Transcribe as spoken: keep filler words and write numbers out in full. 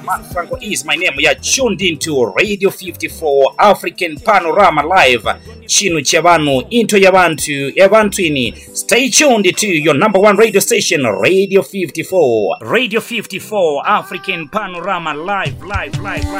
Man Franco is my name. You are tuned into Radio fifty-four African Panorama Live. Chinu Chavanu into Yabantu Yabantuini. Stay tuned to your number one radio station, Radio fifty-four. Radio fifty-four African Panorama Live, live, live, live.